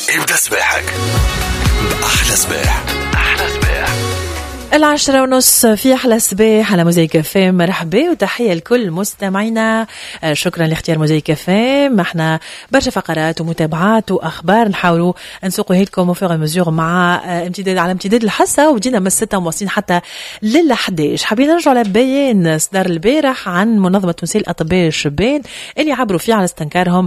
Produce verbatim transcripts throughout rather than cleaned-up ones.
ابدأ سباحك بأحلى سباح. أحلى سباح العشرة ونص في أحلى سباح على موزايك اف ام. مرحبا وتحية لكل مستمعينا. شكرا لاختيار موزايك اف ام. احنا برشا فقرات ومتابعات وأخبار نحاولوا نسوقوا لكم وفي مزور مع امتداد على امتداد الحصة، وجينا من الستة ومواصلين حتى للحداش. حابين نرجعوا على بيان صدر البارح عن منظمة تونسية الأطباء الشبان اللي عبروا فيه على استنكارهم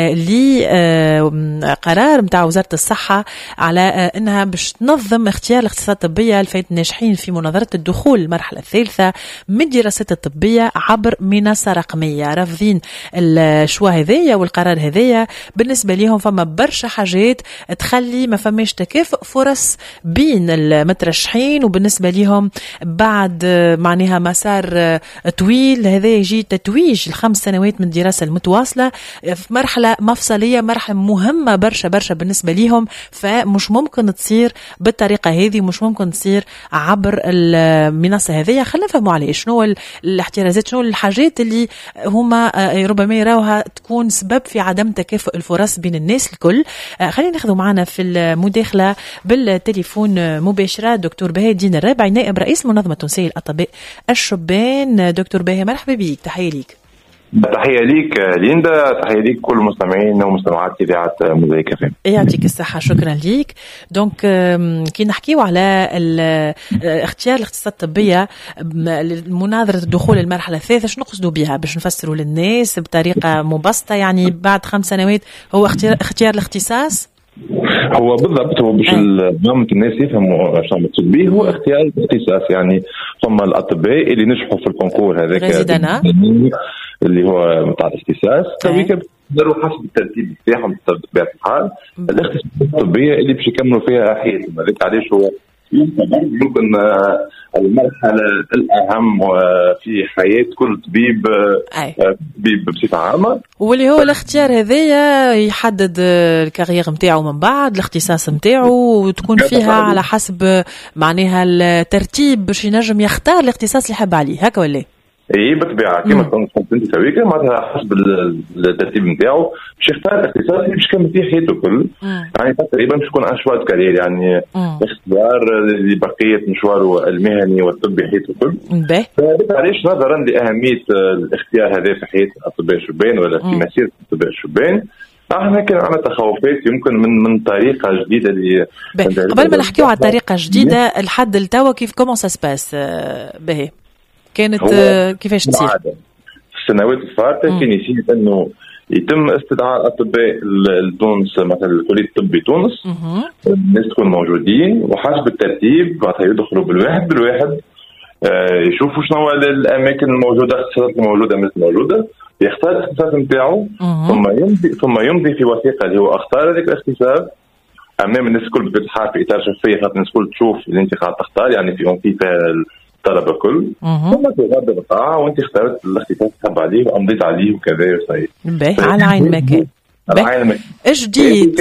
لقرار متاع وزارة الصحة على انها باش تنظم اختيار الاختصاصات الطبية لفئة الناجحين في مناظرة الدخول المرحلة الثالثة من الدراسات الطبية عبر منصة رقمية. رافضين الشوا هذية والقرار هذية. بالنسبة لهم فما برشا حاجات تخلي ما فماش تكافؤ فرص بين المترشحين، وبالنسبة لهم بعد معناها مسار طويل هذا يجي تتويج الخمس سنوات من الدراسة المتواصلة في مرحلة مفصلية، مرحلة مهمة برشا برشا بالنسبة لهم، فمش ممكن تصير بالطريقة هذه، مش ممكن تصير عبر المنصة هذه. خلينا نفهموا عليه شنو الاحترازات، شنو الحاجات اللي هما ربما يراوها تكون سبب في عدم تكافؤ الفرص بين الناس الكل. خلينا ناخذوا معنا في المداخلة بالتليفون مباشرة دكتور بهاء الدين الرابعي، نائب رئيس منظمة تونسية الأطباء الشبان. دكتور بهاء مرحبا بك، تحية ليك. تحية ليك ليندا، تحية ليك كل مستمعين ومستمعات إذاعة موزايك اف ام. يعطيك الصحة، شكرا ليك. دونك كي نحكيو على اختيار الاختصاصات الطبية لمناظرة الدخول المرحلة الثالثة، شنو نقصدوا بها باش نفسروا للناس بطريقة مبسطة؟ يعني بعد خمس سنوات هو اختيار اختيار الاختصاص. هو بالضبط، هو باش عامة الناس يفهموا شنو مقصود به. هو اختيار الاختصاص، يعني ثم الأطباء اللي نجحوا في الكونكور هذاك اللي هو متاع الاختصاص تويك يقدروا حسب الترتيب بتاعهم بطبيعة الحال الاختصاصات الطبية اللي باش يكملوا فيها حياتهم. هذاك علاش هو يمكن المرحلة الأهم في حياة كل طبيب طبيب بصفة عامة، واللي هو الاختيار هذايا يحدد الكارير متاعه من بعد الاختصاص متاعه، وتكون فيها على حسب معناها الترتيب باش ينجم يختار الاختصاص اللي حاب عليه، هكا ولا؟ اي بالطبيعه كما كنت انت تويك معناتها حسب الترتيب نتاعو باش يختار الاختصاص اللي باش يكمل فيه حياته كل. يعني تقريبا باش يكون اشواط كارير، يعني اختيار لبقيه مشواره المهني والطبي حياته كل. علاش نظرا لاهميه الاختيار هذا في حياه الاطباء الشبان ولا في مسيره الاطباء الشبان، احنا كان عندنا تخوفات يمكن من من طريقه جديده اللي قبل ما نحكيو على طريقه جديده الحد التوا كيف كومون سا سباس باهي كانت كيفاش تصير؟ في السنوات الفاتة كان يصير انه يتم استدعاء الاطباء لتونس، مثلا الكليه الطبي تونس، الناس تكون موجودين وحسب الترتيب بعدها يدخلوا بالواحد بالواحد يشوفوا شنو الاماكن الموجوده، الاختصاصات الموجوده مثل موجوده، يختار الاختصاص نتاعو ثم يمضي ثم يمضي في وثيقه اللي هو اختار هذاك الاختصاص امام الناس الكل بتتحقق في اطار شفافيه، خاطر الناس الكل تشوف اللي انت قاعد تختار، يعني في في الطلبه الكل، ثم تغادر القاعه وانت اخترت الاختصاص تحب عليه وامضيت عليه وكذا وصحيح. باهي على عين ما كان. على عين ما كان. ايش جديد؟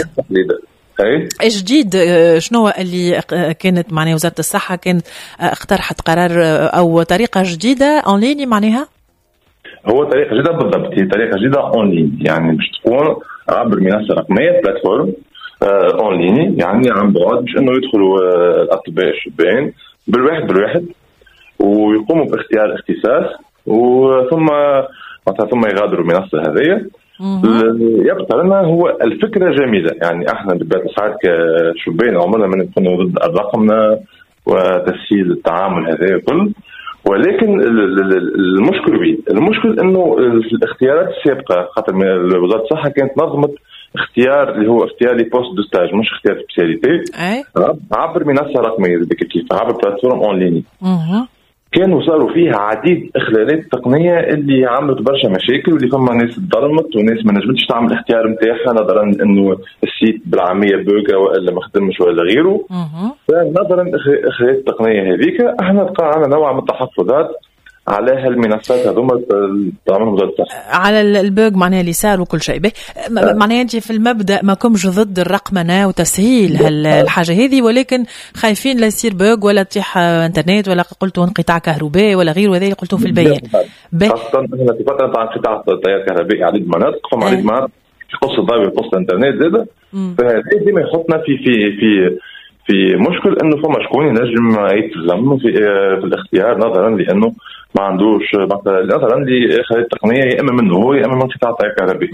ايش جديد شنو اللي كانت معناها وزاره الصحه كانت اقترحت قرار او طريقه جديده اون ليني؟ معناها هو طريقه جديده بالضبط، هي طريقه جديده اون ليني، يعني باش تكون عبر منصه رقميه بلاتفورم اون ليني، يعني عن بعد باش انه يدخلوا الاطباء الشبان بالواحد بالواحد ويقوموا باختيار الاختصاص وثم ثم يغادروا المنصه هذه. يبقى لنا هو الفكره جميله، يعني احنا بطبيعه الحال كشبان عمرنا ما نكونوا ضد الرقم وتسهيل التعامل هذا كله، ولكن المشكل وين؟ المشكل انه في الاختيارات السابقه خاطر وزاره الصحه كانت نظمت اختيار اللي هو اختيار لي بوست دو ستاج مش اختيار سبيسياليتي عبر منصه رقميه كيف عبر بلاتفورم اون ليني. كانوا صاروا فيها عديد اخلالات تقنيه اللي عملت برشا مشاكل، واللي فما ناس تظلمت وناس ما نجمتش تعمل الاختيار نتاعها نظرا انه السيت بالعاميه بوغا ولا ما خدمش ولا غيره. نظرا الاخلالات التقنيه هذيك احنا بقى عندنا نوع من التحفظات على هالمنصات هذوما تعملهم وزارة الصحة على البوغ معناها اللي صار وكل شيء به. معناها انت في المبدا ما كنتش ضد الرقمنه وتسهيل هالحاجه هذه، ولكن خايفين لا يصير بوغ ولا تطيح انترنت ولا قلتوا انقطاع كهربائي ولا غيره، وهذا اللي قلتوه في البيان. خاصه احنا في فتره تاع انقطاع التيار الكهربائي عديد مناطق، فما عديد مناطق يقص الضوء ويقص الانترنت زاده، فهذا ديما يحطنا في في في في مشكل انه فما شكون ينجم يتلزم في, في الاختيار نظرا لانه ما عندوش نظرا لخلال التقنيه يا اما منه هو يا اما من قطاع الطاقه الكهربائي.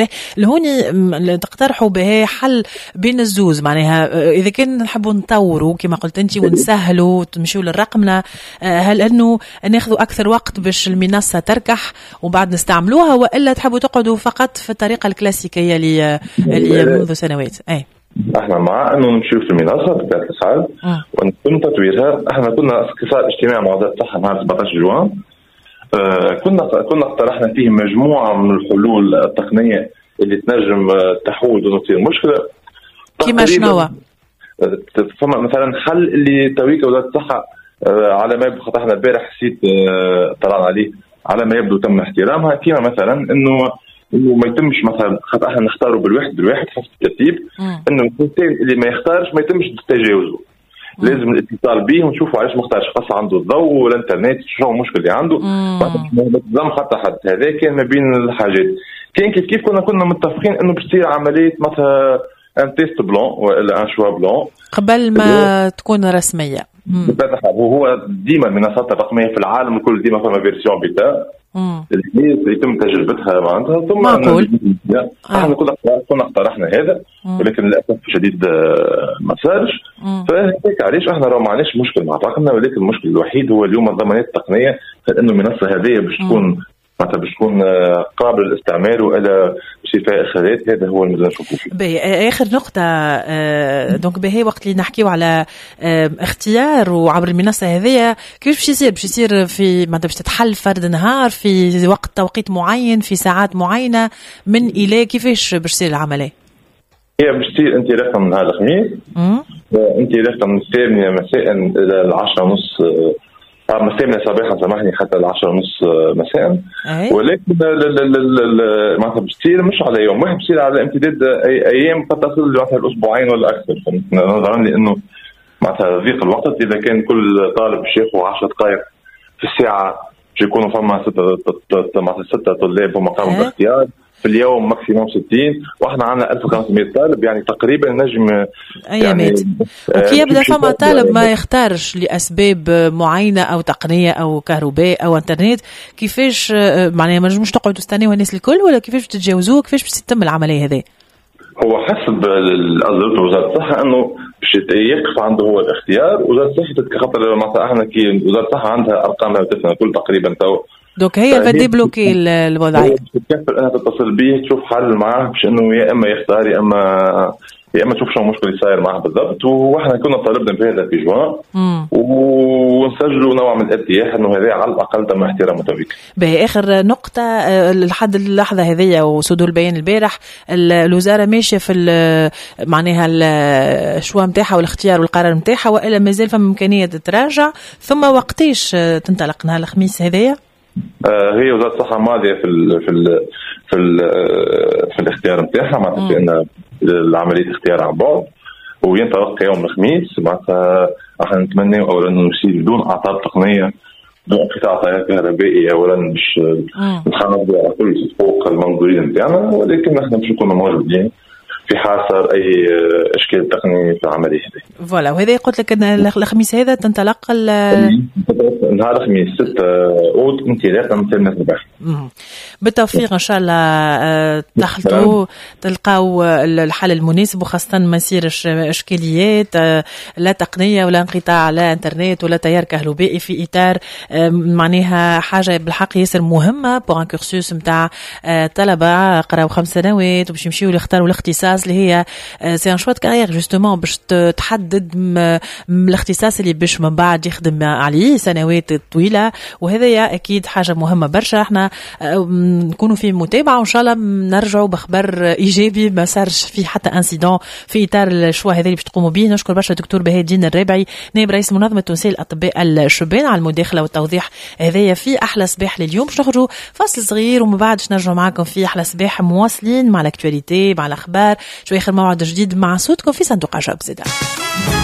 لهوني تقترحوا به حل بين الزوز، معناها اذا كان نحبوا نطوروا كما قلت انت ونسهلوا تمشيوا للرقمنه، هل انه ناخذوا اكثر وقت باش المنصه تركح وبعد نستعملوها، والا تحبوا تقعدوا فقط في الطريقه الكلاسيكيه اللي اللي منذ سنوات؟ اي احنا مع انه نمشيو في المنصه بتاعت الاسعار ونتم تطويرها. احنا كنا صار اجتماع مع وزاره الصحه نهار سبعطاش جوان، آه كنا كنا اقترحنا فيه مجموعه من الحلول التقنيه اللي تنجم تحول وتصير مشكله. كيما شنو؟ فما مثلا حل اللي تويك وزاره الصحه آه على ما يبدو، خاطر احنا البارح حسيت آه طلعنا عليه، على ما يبدو تم احترامها. كيما مثلا انه انه ما يتمش مثلا خاطر احنا نختاروا بالواحد بالواحد حسب الترتيب، انه الانسان اللي ما يختارش ما يتمش تجاوزه، لازم الاتصال به ونشوفوا علاش ما اختارش، خاصه عنده الضوء والانترنت شنو المشكل اللي عنده، ما تلزم حتى حد. هذا كان ما بين الحاجات. كان كيف كيف كنا كنا متفقين انه باش تصير عمليه مثلا ان تيست بلون ولا ان شوا بلون قبل ما تكون رسميه. وهو ديما المنصات الرقميه في العالم الكل ديما فما فيرسيون بيتا اللي يتم تجربتها معناتها، ثم معقول احنا كنا كنا اقترحنا هذا مم. ولكن للاسف الشديد ما صارش. فهيك علاش احنا راه ما عندناش مشكل مع طاقمنا، ولكن المشكل الوحيد هو اليوم الضمانات التقنيه، انه المنصه هذه باش تكون معناتها باش تكون قابل للاستعمال والا شفاء اخرات. هذا هو اللي نشوفه فيه. باهي اخر نقطه آه دونك باهي وقت اللي نحكيو على آه اختيار وعبر المنصه هذه، كيف باش يصير؟ باش يصير في معناتها باش تتحل فرد نهار في وقت توقيت معين في ساعات معينه من الى كيفاش باش تصير العمليه؟ هي باش تصير انطلاقا من نهار الخميس، انطلاقا من الثامنه مساء الى العشرة ونص مساء صباحا سامحني حتى العشرة ونص مساء. ولكن معناتها بتصير مش على يوم واحد، بتصير على امتداد أي ايام قد تصل مثلا اسبوعين ولا اكثر، نظرا لانه معناتها ضيق الوقت. اذا كان كل طالب باش ياخذ عشر دقائق في الساعه باش يكونوا فما ستة معناتها ستة طلاب هما قاموا بالاختيار في اليوم ماكسيموم ستين، واحنا عندنا ألف وخمسمائة طالب، يعني تقريبا نجم ايامات. وكي يبدا فما طالب ما يختارش لاسباب معينه او تقنيه او كهرباء او انترنت، كيفاش معناها ما نجموش تقعدوا تستناو الناس الكل، ولا كيفاش تتجاوزوه؟ كيفاش باش تتم العمليه هذه؟ هو حسب الأزرة وزارة الصحة انه باش يقف عنده هو الاختيار. وزارة الصحة خاطر معناتها احنا كي وزارة الصحة عندها ارقام كل تقريبا تو، دوك هي اللي بدي بلوكي الوضعيه. تكفل انها تتصل به تشوف حل معاه باش انه يا اما يختار يا اما يا اما تشوف شنو المشكل اللي صاير معاه بالضبط. واحنا كنا طالبنا بهذا في جوان ونسجلوا نوع من الارتياح انه هذا على الاقل تم احترامه تويك. باخر نقطه لحد اللحظه هذه وصدور البيان البارح، الوزاره ماشيه في معناها الشوا نتاعها والاختيار والقرار نتاعها، والا مازال فما امكانيه تتراجع؟ ثم وقتاش تنطلق نهار الخميس هذايا؟ هي وزاره الصحه ماضيه في ال في ال في ال في الاختيار نتاعها، معناتها بان العمليه اختيار عن بعد وينطلق يوم الخميس. معناتها احنا نتمنى اولا انه يصير بدون اعطال تقنيه، بدون انقطاع تيار كهربائي، اولا باش نحافظوا على كل حقوق المنظورين نتاعنا، ولكن احنا باش نكونوا موجودين في حال صار اي اشكال تقني في العمليه هذه. فوالا، وهذا قلت لك ان الخميس هذا تنطلق نهار الخميس ستة اوت انطلاقا من ثامنة صباح. بالتوفيق ان شاء الله تحلطوا تلقاو الحل المناسب، وخاصه ما يصيرش اشكاليات لا تقنيه ولا انقطاع لا انترنت ولا تيار كهربائي في اطار معناها حاجه بالحق ياسر مهمه بور ان كورسوس نتاع طلبه قراو خمس سنوات وباش يمشيو يختاروا الاختصاص اللي هي سي ان شوا دو كارير جوستومون باش تحدد الاختصاص اللي باش من بعد يخدم عليه سنوات طويله. وهذا اكيد حاجه مهمه برشا. احنا نكونوا في متابعه وان شاء الله نرجعوا بخبر ايجابي ما صارش في حتى انسيدون في اطار الشوا هذا اللي باش تقوموا به. نشكر برشا دكتور بهاء الدين الرابعي نائب رئيس منظمه التونسيه للاطباء الشبان على المداخله والتوضيح هذايا في احلى صباح لليوم. باش نخرجوا فاصل صغير ومن بعد باش نرجعوا معكم في احلى صباح مواصلين مع الاكtualité مع الاخبار شويه اخر موعد جديد مع صوتكم في صندوق عجب زيدا.